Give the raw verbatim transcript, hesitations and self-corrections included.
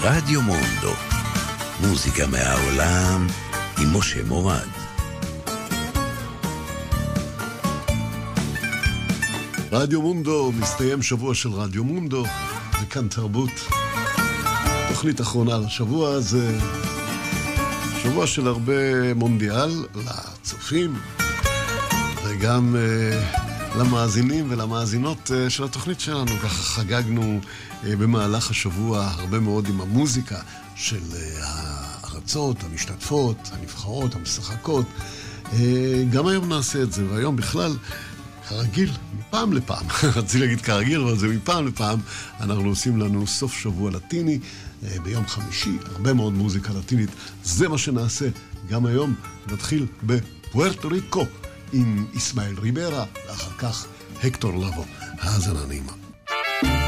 רדיו מונדו, מוזיקה מהעולם עם משה מורד. רדיו מונדו, מסתיים שבוע של רדיו מונדו, וכאן תרבות. תוכנית אחרונה לשבוע הזה, שבוע של הרבה מונדיאל לצופים, וגם uh, למאזינים ולמאזינות uh, של התוכנית שלנו. ככה חגגנו uh, במהלך השבוע הרבה מאוד עם המוזיקה של uh, הארצות, המשתתפות, הנבחרות, המשחקות. Uh, גם היום נעשה את זה, והיום בכלל, כרגיל, מפעם לפעם, רציתי להגיד כרגיל, אבל זה מפעם לפעם, אנחנו עושים לנו סוף שבוע לטיני, ביום חמישי, הרבה מאוד מוזיקה לטינית, זה מה שנעשה גם היום. נתחיל בפוארטו ריקו עם איסמאעיל ריברה, ואחר כך הקטור לבו. האזנה נעימה.